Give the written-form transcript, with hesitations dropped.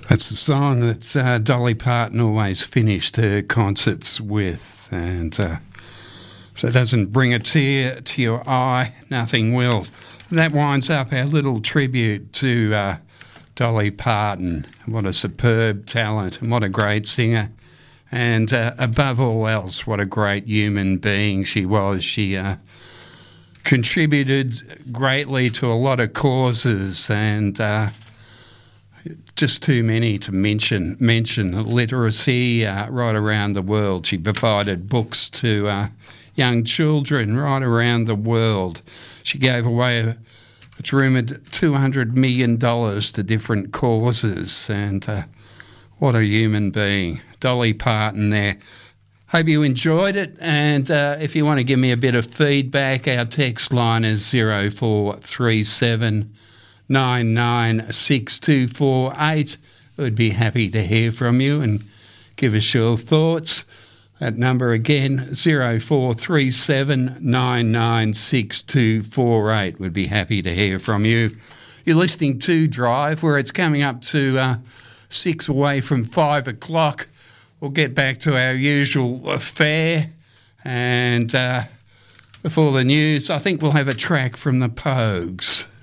That's the song that Dolly Parton always finished her concerts with, and if that doesn't bring a tear to your eye, nothing will. That winds up our little tribute to Dolly Parton. What a superb talent, and what a great singer, and above all else, what a great human being she was. She contributed greatly to a lot of causes, and just too many to mention. Literacy right around the world. She provided books to young children right around the world. She gave away, it's rumoured, $200 million to different causes, and what a human being. Dolly Parton there. Hope you enjoyed it, and if you want to give me a bit of feedback, our text line is 0437 996248. We'd be happy to hear from you and give us your thoughts. That number again, 0437 996248. We'd be happy to hear from you. You're listening to Drive, where it's coming up to 6 away from 5 o'clock. We'll get back to our usual fare, and before the news, I think we'll have a track from the Pogues.